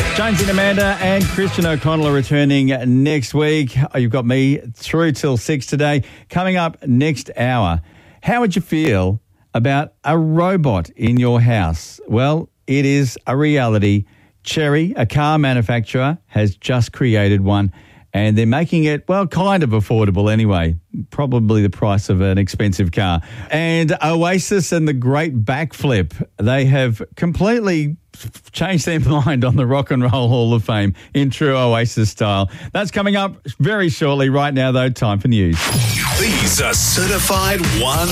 Jonesy and Amanda and Christian O'Connell are returning next week. You've got me through till 6 today. Coming up next hour, how would you feel about a robot in your house? Well, it is a reality. Chery, a car manufacturer, has just created one, and they're making it, well, kind of affordable anyway, probably the price of an expensive car. And Oasis and the Great Backflip, they have completely changed their mind on the Rock and Roll Hall of Fame in true Oasis style. That's coming up very shortly. Right now, though, time for news. These are certified one